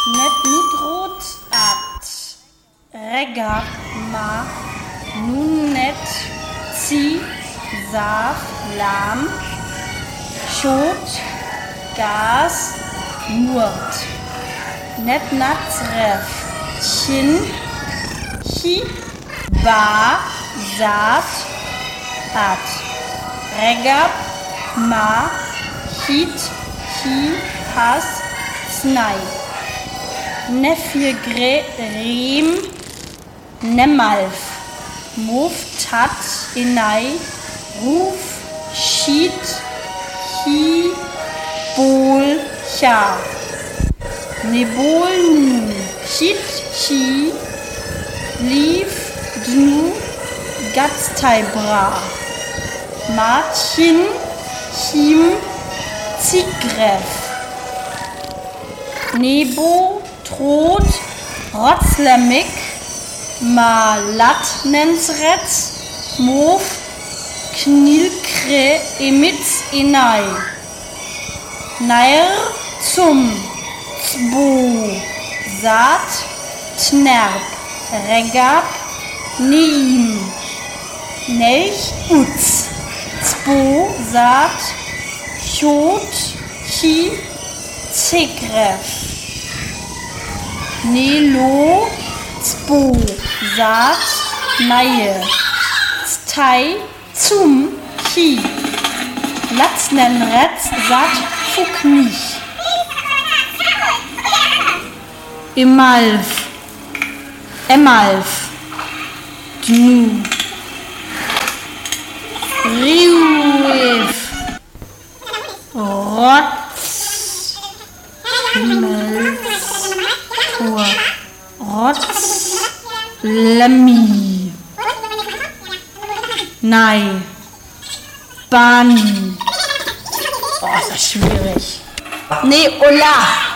Net nutrot at. Regab ma. Nunet zi. Saf lam. Schot. Gas. Nurt. Net natzref. Chin. Chi. Ba. Saat. At. Regab ma. Hit. Hi. Has. Snai. Nefir gre. Rem. Nemalf. Muf. Tat. Inai. Ruf. Schied. Hi. Bol. Cha. Nebol nu. Chit. Chi. Lief. Dnu. Gatztai bra. Martin. Chim. Zigref. Nebo. Trot. Rotzlemik. Malat nensret. Mof. Knilkre. Emitz. Inai. Nair. Zum. Zbo. Saat. Tnerp. Regab. Neim. Nelch. Utz. Zbo. Saat. Chot. Chi. Zigref. Nelo. Zbo. Saat. Neie. Stei. Zum. Chi. Latznenretz. Saat. Fuknich. Emalf. Emalf. Dnu. Riuef. Rotz. Himmels. Rotz. Lemmi. Nei. Bani. Oh, ist das schwierig. Nee, Ola.